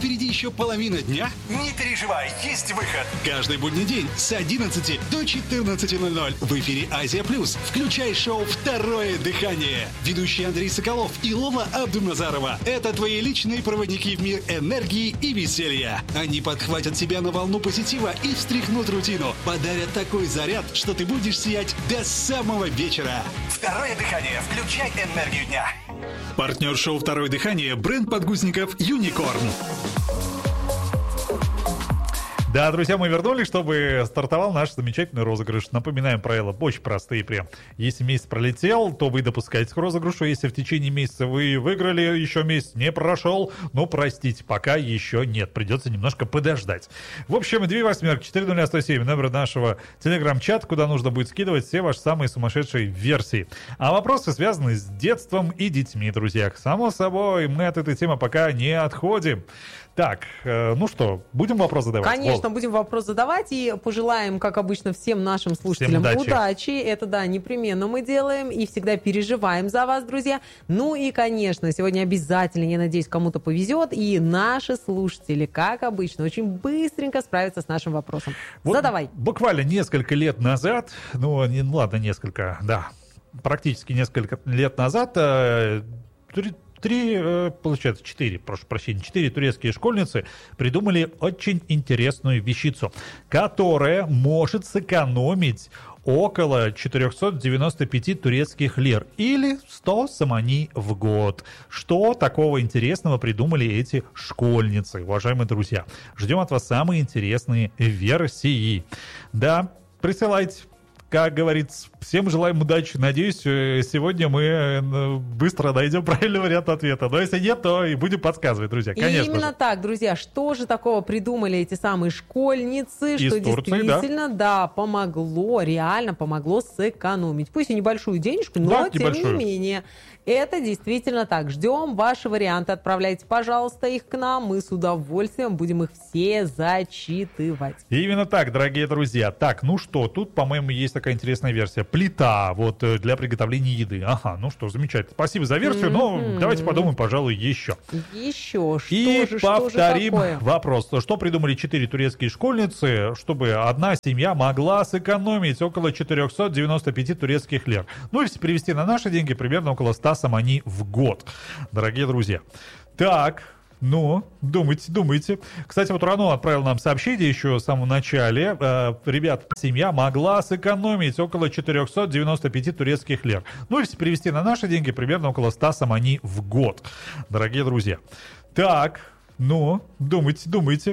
впереди еще половина дня? Не переживай, есть выход. Каждый будний день с 11 до 14:00 в эфире «Азия Плюс». Включай шоу «Второе дыхание». Ведущие Андрей Соколов и Лола Абдуназарова – это твои личные проводники в мир энергии и веселья. Они подхватят тебя на волну позитива и встряхнут рутину. Подарят такой заряд, что ты будешь сиять до самого вечера. Второе дыхание. Включай энергию дня. Партнер шоу «Второе дыхание» – бренд подгузников «Юникорн». Да, друзья, мы вернулись, чтобы стартовал наш замечательный розыгрыш. Напоминаем правила очень простые прям. Если месяц пролетел, то вы допускаете к розыгрышу. Если в течение месяца вы выиграли, еще месяц не прошел, ну, простите, пока еще нет. Придется немножко подождать. В общем, 2 восьмерки, 40107, номер нашего телеграм-чата, куда нужно будет скидывать все ваши самые сумасшедшие версии. А вопросы связаны с детством и детьми, друзья. Само собой, мы от этой темы пока не отходим. Так, ну что, будем вопрос задавать? Конечно, будем вопрос задавать и пожелаем, как обычно, всем нашим слушателям удачи. Это, да, непременно мы делаем и всегда переживаем за вас, друзья. Ну и, конечно, сегодня обязательно, я надеюсь, кому-то повезет, и наши слушатели, как обычно, очень быстренько справятся с нашим вопросом. Вот задавай. Буквально несколько лет назад, практически несколько лет назад, четыре турецкие школьницы придумали очень интересную вещицу, которая может сэкономить около 495 турецких лир или 100 самани в год. Что такого интересного придумали эти школьницы, уважаемые друзья? Ждем от вас самые интересные версии. Да, присылайте. Как говорится, всем желаем удачи. Надеюсь, сегодня мы быстро найдем правильный вариант ответа. Но если нет, то и будем подсказывать, друзья, конечно. И именно так, друзья, что же такого придумали эти самые школьницы, из что Турции, действительно, да, помогло, реально помогло сэкономить. Пусть и небольшую денежку, но тем не менее. Это действительно так. Ждем ваши варианты. Отправляйте, пожалуйста, их к нам. Мы с удовольствием будем их все зачитывать. Именно так, дорогие друзья. Так, ну что, тут, по-моему, есть такая интересная версия. Плита вот для приготовления еды. Ага, ну что, замечательно. Спасибо за версию, но давайте подумаем, пожалуй, еще. Еще. И повторим вопрос. Что придумали 4 турецкие школьницы, чтобы одна семья могла сэкономить около 495 турецких лир? Ну, если перевести на наши деньги, примерно около 100 самани в год, дорогие друзья. Так, ну, думайте. Кстати, вот Рано отправил нам сообщение еще в самом начале. Ребят, семья могла сэкономить около 495 турецких лир. Ну, если перевести на наши деньги, примерно около 100 самани в год, дорогие друзья. Так, ну, думайте.